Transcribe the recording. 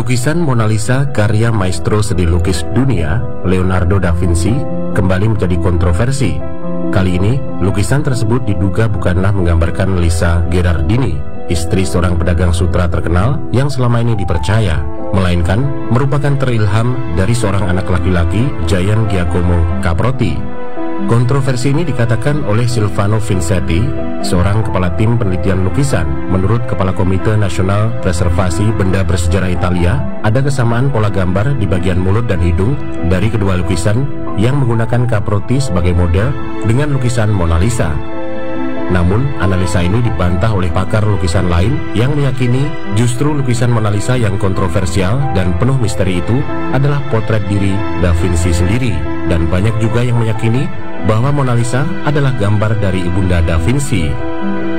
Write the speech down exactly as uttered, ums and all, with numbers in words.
Lukisan Mona Lisa karya maestro seni lukis dunia, Leonardo da Vinci, kembali menjadi kontroversi. Kali ini, lukisan tersebut diduga bukanlah menggambarkan Lisa Gherardini, istri seorang pedagang sutra terkenal yang selama ini dipercaya, melainkan merupakan terilham dari seorang anak laki-laki, Gian Giacomo Caprotti. Kontroversi ini dikatakan oleh Silvano Vincetti, seorang kepala tim penelitian lukisan. Menurut Kepala Komite Nasional Preservasi Benda Bersejarah Italia, ada kesamaan pola gambar di bagian mulut dan hidung dari kedua lukisan yang menggunakan Caprotti sebagai model dengan lukisan Mona Lisa. Namun, analisa ini dibantah oleh pakar lukisan lain yang meyakini justru lukisan Mona Lisa yang kontroversial dan penuh misteri itu adalah potret diri Da Vinci sendiri. Dan banyak juga yang meyakini bahwa Mona Lisa adalah gambar dari ibunda Da Vinci.